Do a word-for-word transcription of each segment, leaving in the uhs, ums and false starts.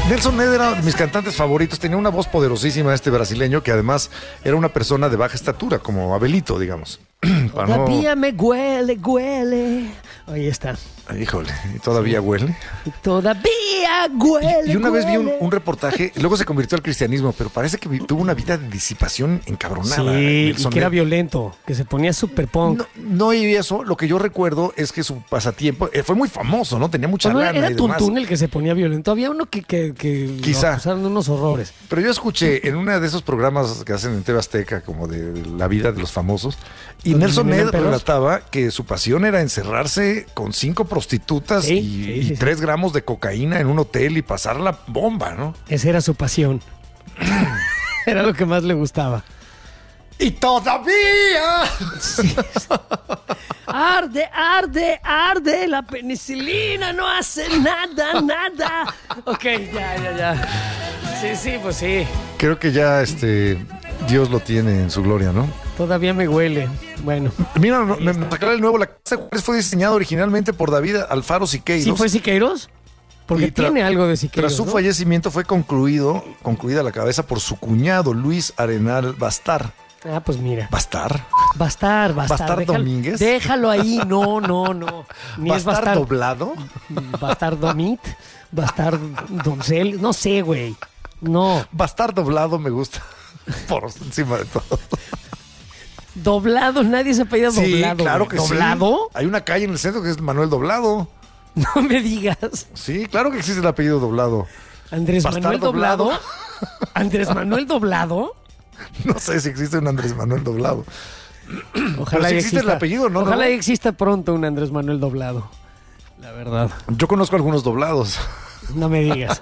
Nelson Ned era de mis cantantes favoritos, tenía una voz poderosísima este brasileño que además era una persona de baja estatura, como Abelito, digamos. Todavía no... me huele, huele. Ahí está. Híjole, ¿y todavía sí. huele? Todavía huele. Y, y una huele. vez vi un, un reportaje, luego se convirtió al cristianismo, pero parece que tuvo una vida de disipación encabronada. Sí, Nelson y que Ned. Era violento, que se ponía super punk. No, no, y eso, lo que yo recuerdo es que su pasatiempo eh, fue muy famoso, ¿no? Tenía mucha lana Era y demás. Tuntún el que se ponía violento. Había uno que, que, que Quizá. lo acusaron de unos horrores. Pero yo escuché en uno de esos programas que hacen en T V Azteca, como de la vida de los famosos, y ¿Los Nelson Ned relataba que su pasión era encerrarse con cinco prostitutas sí, y, sí, y sí, tres sí. gramos de cocaína en un hotel y pasar la bomba, ¿no? Esa era su pasión. Era lo que más le gustaba. ¡Y todavía! Sí. Arde, arde, arde, la penicilina no hace nada, nada. Ok, ya, ya, ya. Sí, sí, pues sí. Creo que ya este Dios lo tiene en su gloria, ¿no? Todavía me huele. Bueno. Mira, me, me sacaré el nuevo. La Casa de Juárez fue diseñada originalmente por David Alfaro Siqueiros. ¿Sí fue Siqueiros? Porque tra- tiene algo de Siqueiros, Tras su ¿no? fallecimiento fue concluido, concluida la cabeza por su cuñado, Luis Arenal Bastar. Ah, pues mira. ¿Bastar? Bastar, Bastar. ¿Bastar déjalo, Domínguez? Déjalo ahí, no, no, no. Ni ¿Bastar, es Bastar doblado? Bastar Domit, Bastar Doncel, no sé, güey. No. Bastar doblado me gusta. Por encima de todo. Doblado, nadie se apellida sí, Doblado. Claro güey. que ¿Doblado? Sí. Hay una calle en el centro que es Manuel Doblado. No me digas. Sí, claro que existe el apellido Doblado. Andrés Bastar Manuel doblado. Doblado. Andrés Manuel Doblado. No sé si existe un Andrés Manuel Doblado. Ojalá si existe exista, el apellido, ¿no? Ojalá ¿no? exista pronto un Andrés Manuel Doblado. La verdad. Yo conozco algunos doblados. No me digas.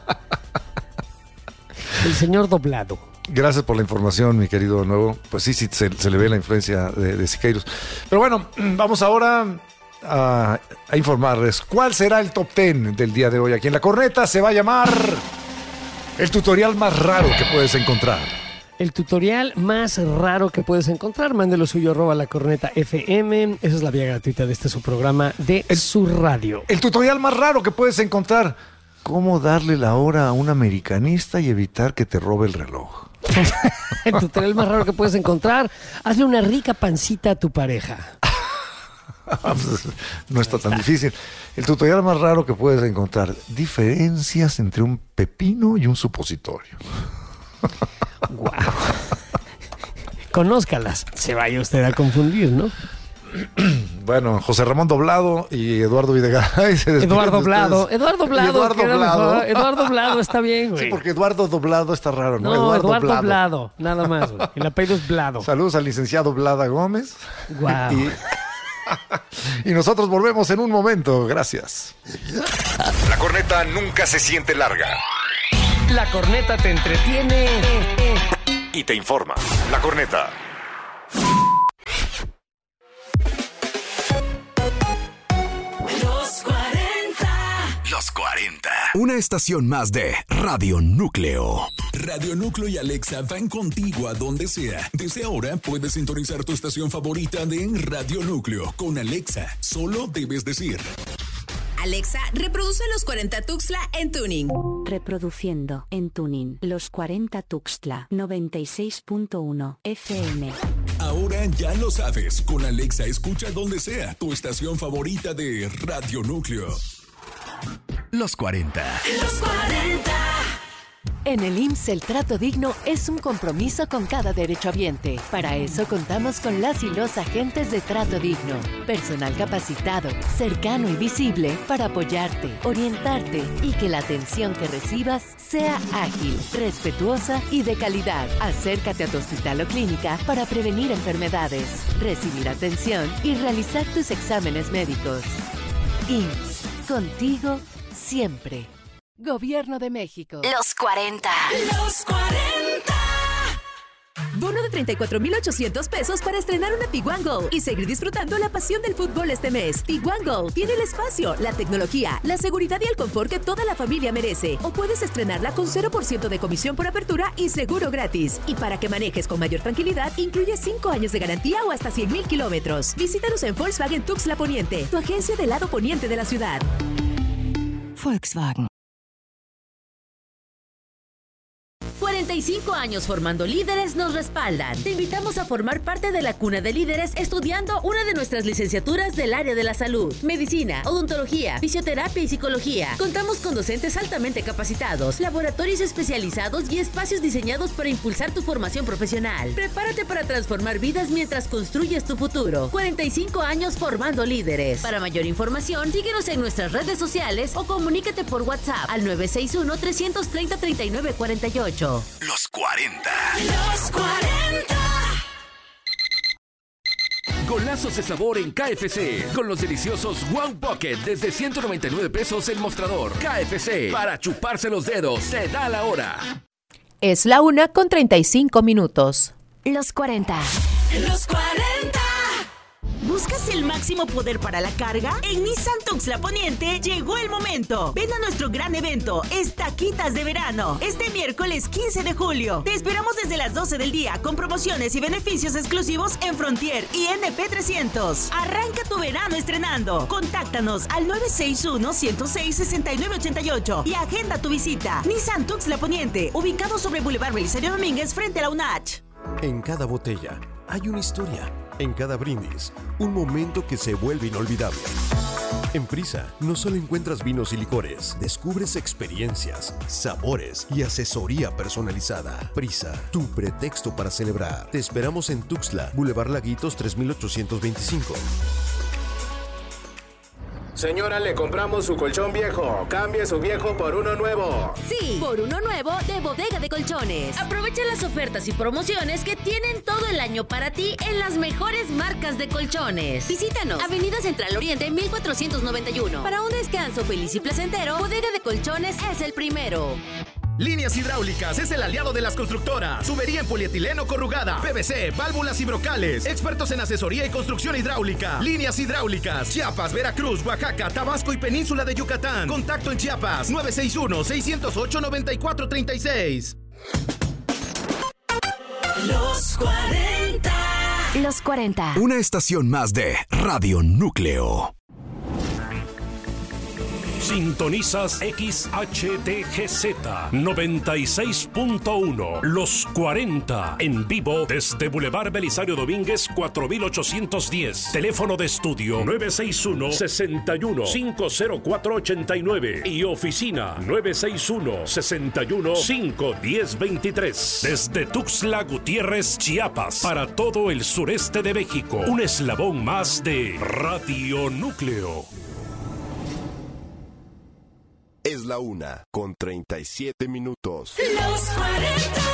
El señor Doblado. Gracias por la información, mi querido Nuevo. Pues sí, sí, se, se le ve la influencia de, de Siqueiros. Pero bueno, vamos ahora a, a informarles cuál será el top ten del día de hoy. Aquí en La Corneta se va a llamar el tutorial más raro que puedes encontrar. El tutorial más raro que puedes encontrar, mande lo suyo, arroba La Corneta F M. Esa es la vía gratuita de este su programa de el, su radio. El tutorial más raro que puedes encontrar. ¿Cómo darle la hora a un americanista y evitar que te robe el reloj? El tutorial más raro que puedes encontrar. Hazle una rica pancita a tu pareja. No está tan difícil. El tutorial más raro que puedes encontrar. Diferencias entre un pepino y un supositorio. Wow. Conózcalas. Se vaya usted a confundir, ¿no? Bueno, José Ramón Doblado y Eduardo Videgaray se despiden. Eduardo Doblado. Eduardo Doblado. Eduardo Doblado. Eduardo Doblado está bien, güey. Sí, porque Eduardo Doblado está raro, ¿no? No, Eduardo, Eduardo Blado. Nada más, güey. El apellido es Blado. Saludos al licenciado Blada Gómez. Wow. Y, y nosotros volvemos en un momento. Gracias. La corneta nunca se siente larga. La corneta te entretiene y te informa. La corneta. Los cuarenta. Una estación más de Radio Núcleo. Radio Núcleo y Alexa van contigo a donde sea. Desde ahora puedes sintonizar tu estación favorita de Radio Núcleo. Con Alexa, solo debes decir: Alexa, reproduce Los cuarenta Tuxtla en tuning. Reproduciendo en tuning Los cuarenta Tuxtla noventa y seis punto uno F M. Ahora ya lo sabes. Con Alexa escucha donde sea tu estación favorita de Radio Núcleo. Los cuarenta. Los cuarenta. En el I M S S el trato digno es un compromiso con cada derechohabiente. Para eso contamos con las y los agentes de Trato Digno. Personal capacitado, cercano y visible para apoyarte, orientarte y que la atención que recibas sea ágil, respetuosa y de calidad. Acércate a tu hospital o clínica para prevenir enfermedades, recibir atención y realizar tus exámenes médicos. I M S S, contigo siempre. Gobierno de México. Los cuarenta. Los cuarenta. Bono de treinta y cuatro mil ochocientos pesos para estrenar una Tiguan Go y seguir disfrutando la pasión del fútbol este mes. Tiguan Go tiene el espacio, la tecnología, la seguridad y el confort que toda la familia merece. O puedes estrenarla con cero por ciento de comisión por apertura y seguro gratis. Y para que manejes con mayor tranquilidad, incluye cinco años de garantía o hasta cien mil kilómetros. Visítanos en Volkswagen Tuxtla Poniente, tu agencia del lado poniente de la ciudad. Volkswagen. cuarenta y cinco años formando líderes nos respaldan. Te invitamos a formar parte de la cuna de líderes estudiando una de nuestras licenciaturas del área de la salud, medicina, odontología, fisioterapia y psicología. Contamos con docentes altamente capacitados, laboratorios especializados y espacios diseñados para impulsar tu formación profesional. Prepárate para transformar vidas mientras construyes tu futuro. cuarenta y cinco años formando líderes. Para mayor información, síguenos en nuestras redes sociales o comunícate por WhatsApp al nueve seis uno, tres tres cero, tres nueve cuatro ocho. Los cuarenta. Los cuarenta. Golazos de sabor en K F C. Con los deliciosos Wow Pocket desde ciento noventa y nueve pesos el mostrador. K F C. Para chuparse los dedos. Se da la hora. Es la una con treinta y cinco minutos. Los cuarenta. Los cuarenta. ¿Buscas el máximo poder para la carga? En Nissan Tuxtla Poniente llegó el momento. Ven a nuestro gran evento, Estaquitas de Verano, este miércoles quince de julio. Te esperamos desde las doce del día con promociones y beneficios exclusivos en Frontier y N P trescientos. Arranca tu verano estrenando. Contáctanos al nueve seis uno, uno cero seis, seis nueve ocho ocho y agenda tu visita. Nissan Tuxtla Poniente, ubicado sobre Boulevard Belisario Domínguez frente a la U N A C H. En cada botella hay una historia. En cada brindis, un momento que se vuelve inolvidable. En Prisa, no solo encuentras vinos y licores, descubres experiencias, sabores y asesoría personalizada. Prisa, tu pretexto para celebrar. Te esperamos en Tuxtla, Boulevard Laguitos tres mil ochocientos veinticinco. Señora, le compramos su colchón viejo. Cambie su viejo por uno nuevo. Sí, por uno nuevo de Bodega de Colchones. Aprovecha las ofertas y promociones que tienen todo el año para ti en las mejores marcas de colchones. Visítanos, Avenida Central Oriente mil cuatrocientos noventa y uno. Para un descanso feliz y placentero, Bodega de Colchones es el primero. Líneas Hidráulicas es el aliado de las constructoras. Tubería en polietileno corrugada, P V C, válvulas y brocales. Expertos en asesoría y construcción hidráulica. Líneas Hidráulicas, Chiapas, Veracruz, Oaxaca, Tabasco y Península de Yucatán. Contacto en Chiapas, nueve seis uno, seis cero ocho, nueve cuatro tres seis. Los cuarenta. Los cuarenta. Una estación más de Radio Núcleo. Sintonizas X H D G Z noventa y seis punto uno. Los cuarenta. En vivo desde Boulevard Belisario Domínguez cuatro mil ochocientos diez. Teléfono de estudio nueve seis uno, seis uno, cinco cero cuatro ocho nueve. Y oficina nueve seis uno, seis uno, cinco uno cero dos tres. Desde Tuxtla Gutiérrez, Chiapas. Para todo el sureste de México. Un eslabón más de Radio Núcleo. Es la una con treinta y siete minutos. Los cuarenta.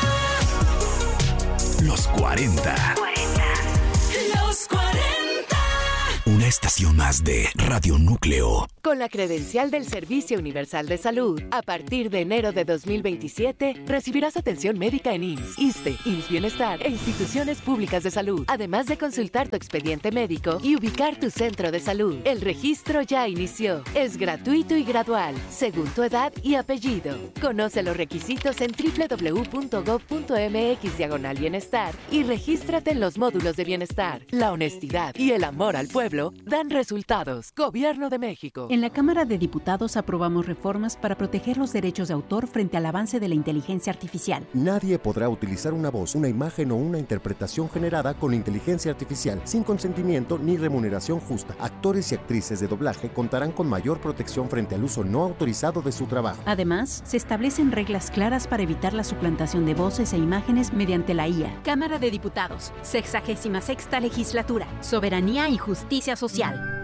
Los cuarenta. Los cuarenta. Una estación más de Radio Núcleo. Con la credencial del Servicio Universal de Salud, a partir de enero de dos mil veintisiete, recibirás atención médica en I M S S, ISSSTE, I M S S Bienestar e instituciones públicas de salud, además de consultar tu expediente médico y ubicar tu centro de salud. El registro ya inició. Es gratuito y gradual, según tu edad y apellido. Conoce los requisitos en doble u doble u doble u punto gob punto eme equis diagonal bienestar y regístrate en los módulos de bienestar. La honestidad y el amor al pueblo dan resultados. Gobierno de México. En la Cámara de Diputados aprobamos reformas para proteger los derechos de autor frente al avance de la inteligencia artificial. Nadie podrá utilizar una voz, una imagen o una interpretación generada con inteligencia artificial sin consentimiento ni remuneración justa. Actores y actrices de doblaje contarán con mayor protección frente al uso no autorizado de su trabajo. Además, se establecen reglas claras para evitar la suplantación de voces e imágenes mediante la I A. Cámara de Diputados, sexagésima sexta legislatura, Soberanía y Justicia Social.